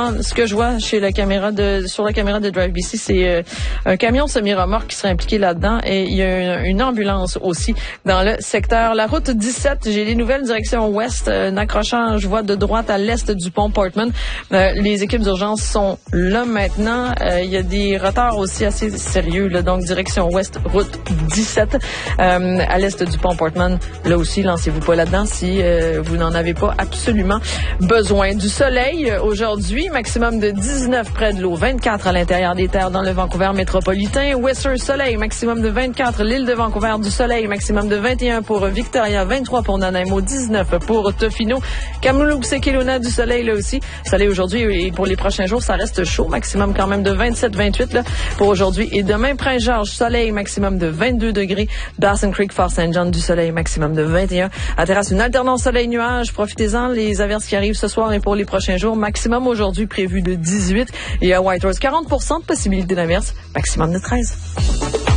présentement, ce que je vois sur la caméra de Drive BC, c'est un camion semi-remorque qui serait impliqué là-dedans et il y a une ambulance aussi dans le secteur. La route 17, j'ai les nouvelles direction ouest, un accrochage, je vois de droite à l'est du pont Portman. Les équipes d'urgence sont là maintenant. Il y a des retards aussi assez sérieux, là, donc direction ouest, route 17, à l'est du pont Portman. Là aussi, lancez-vous pas là-dedans si vous n'en avez pas absolument besoin. Du soleil aujourd'hui, maximum de 19 près de l'eau, 24 à l'intérieur des terres dans le Vancouver métropolitain. Whistler, soleil, maximum de 24. L'île de Vancouver, du soleil, maximum de 21 pour Victoria, 23 pour Nanaimo, 19 pour Tofino. Kamloops et Kelowna, du soleil là aussi. Soleil aujourd'hui et pour les prochains jours, ça reste chaud, maximum quand même de 27-28 là pour aujourd'hui et demain. Prince-Georges, soleil, maximum de 22 degrés. Dawson Creek, Fort St. John, du soleil, maximum de 21. À Terrasse, une alternance soleil-nuage. Profitez-en, les averses qui arrivent ce soir et pour les prochains jours, maximum aujourd'hui prévu de 18. Et à Whitehorse, 40% de possibilité d'averse, maximum de 13.